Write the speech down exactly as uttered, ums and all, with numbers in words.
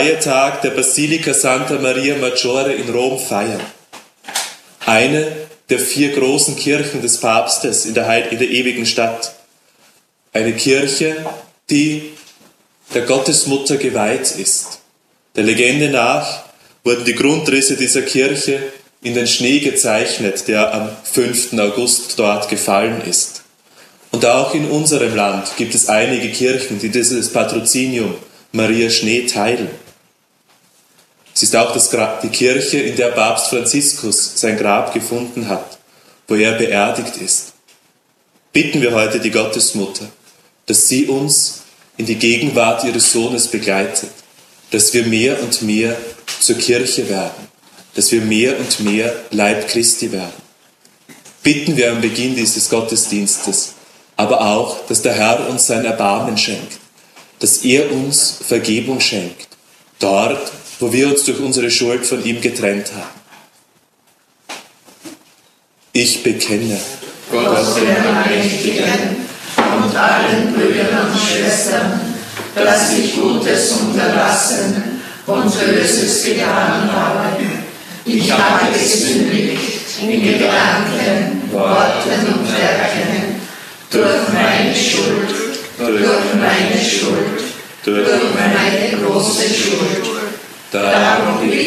Weihentag der Basilika Santa Maria Maggiore in Rom feiern. Eine der vier großen Kirchen des Papstes in der, Heil- in der ewigen Stadt. Eine Kirche, die der Gottesmutter geweiht ist. Der Legende nach wurden die Grundrisse dieser Kirche in den Schnee gezeichnet, der am fünften August dort gefallen ist. Und auch in unserem Land gibt es einige Kirchen, die dieses Patrozinium Maria Schnee teilen. Es ist auch das Gra- die Kirche, in der Papst Franziskus sein Grab gefunden hat, wo er beerdigt ist. Bitten wir heute die Gottesmutter, dass sie uns in die Gegenwart ihres Sohnes begleitet, dass wir mehr und mehr zur Kirche werden, dass wir mehr und mehr Leib Christi werden. Bitten wir am Beginn dieses Gottesdienstes, aber auch, dass der Herr uns sein Erbarmen schenkt, dass er uns Vergebung schenkt, dort, wo wir uns durch unsere Schuld von ihm getrennt haben. Ich bekenne Gott, den Allmächtigen, und allen Brüdern und Schwestern, dass ich Gutes unterlassen und Böses getan habe. Ich habe gesündigt in Gedanken, Worten und Werken, durch meine Schuld, durch meine Schuld, durch meine große Schuld. Darum